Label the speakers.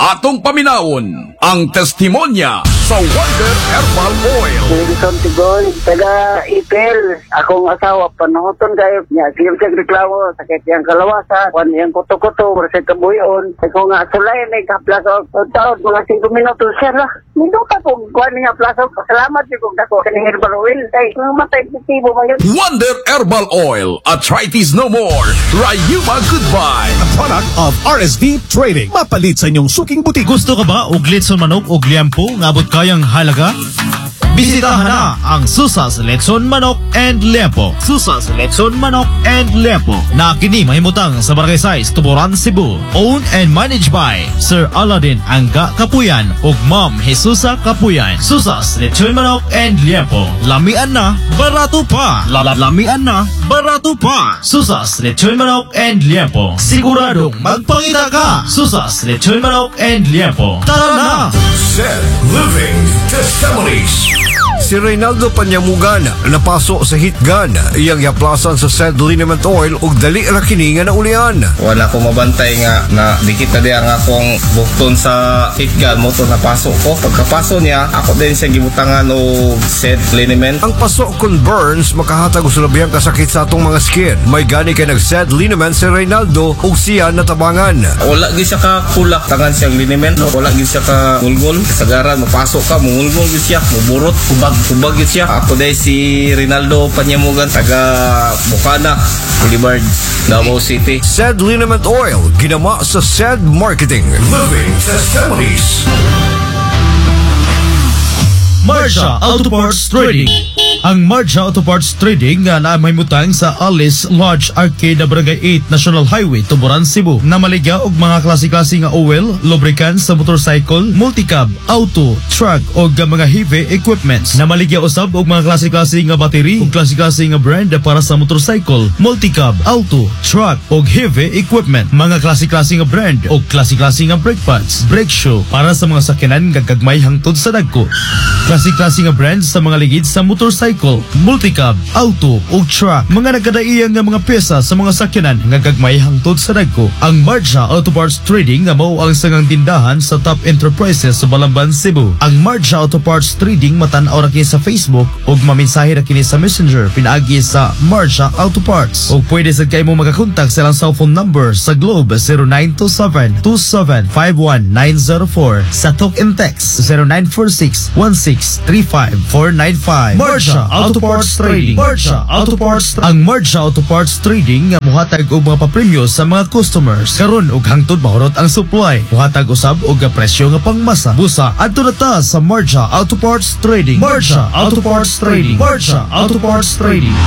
Speaker 1: Atong paminawon ang testimonya sa Wonder Herbal Oil.
Speaker 2: Wilson Tigoy, taga Ipil. Akong asawa, panahoton kayo. Niya, sige siya reklamo, sakit yung kalawasa, kung yung kuto-kuto, kursi kabuyon. Ako nga, sulay, may kaplaso. Taon, mga 5 minutos siya lah. Minuta kung kuha niya plaso. Salamat siya kung dako kaning herbal oil. Ay, matay positibo ba yun?
Speaker 1: Wonder Herbal Oil. Arthritis no more. Rayuma goodbye.
Speaker 3: A product of RSV Trading. Mapalit sa inyong suking butik.
Speaker 4: Gusto ka ba og litson manok og liampo nga abot kayang halaga? Bisitahan na ang Susas Letson Manok and Liampo. Susas Letson Manok and Liampo na kini mahimutang sa Barangay 6, Tuburan, Cebu. Owned and managed by Sir Aladdin Angga Kapuyan ug Ma'am Jesusa Kapuyan. Susas Letson Manok and Liampo. Lamian na, barato pa. Lamian na, barato pa. Susas Letson Manok and Liampo. Siguradong magpangita ka. Susas Letson Manok and Liampo. Tara na!
Speaker 1: Said Living Testimonies.
Speaker 5: Si Reynaldo Panyamugan napaso sa hitgan iyang yaplasan sa said liniment oil ug dali ra kini nga naulian.
Speaker 6: Wala ko mabantay nga na dikit na diya nga akong bukton sa hitgan mo to napasok ko. Pagkapaso niya ako din siya gibutangan o said liniment.
Speaker 5: Ang paso kun burns makahatag og sulabihang kasakit sa atong mga skin. May gani kay nag said liniment si Reynaldo ug siya natabangan.
Speaker 6: Wala gid siya ka kulak tangan siyang liniment. Wala gid siya ka ngulngol. Kasagaran mapasok ka mungulngol gid siya muburot kubag gid siya. Ako day si Reynaldo Panyamugan taga Bukana, Boulevard, Davao City.
Speaker 5: Said liniment oil ginama sa said marketing.
Speaker 1: Living Testimonies.
Speaker 4: Marcia Auto Parts Trading. Ang Marcia Auto Parts Trading nga na mahimutang sa Alice Lodge Arcade, Barangay 8 National Highway, Tuburan, Cebu. Na maligya og mga klase-klase nga oil, lubricants sa motorcycle, multicab, auto, truck og mga heavy equipments. Na maligya usab og mga klase-klase nga battery ug klase-klase nga brand para sa motorcycle, multicab, auto, truck og heavy equipment. Mga klase-klase nga brand og klase-klase nga brake pads, brake shoe para sa mga sakyanan nga gagmay hangtod sa dagko. Klase-klase nga brand sa mga ligid sa motorcycle, multicab, auto ug truck. Mga nagkadaiyang nga mga pyesa sa mga sakyanan nga gagmay hangtod sa dagko. Ang Marcia Auto Parts Trading nga mao ang sangang tindahan sa top enterprises sa Balamban, Cebu. Ang Marcia Auto Parts Trading matan-aw ra kini sa Facebook ug mamensahe ra kini sa Messenger pinaagi sa Marcia Auto Parts. Ug pwede sad kay mo magakontak sa ilang cellphone number sa Globe 0927-2751-904, sa talk and text 0946-1635-495. Marcia Auto Parts Trading. Marcia Auto Parts. Ang Marcia Auto Parts Trading nga muhatag og mga papremyo sa mga customers karon ug hangtod mahurot ang supply. Muhatag usab og presyo nga pangmasa. Busa adto na ta sa Marcia Auto Parts Trading. Marcia Auto Parts Trading. Marcia Auto Parts Trading.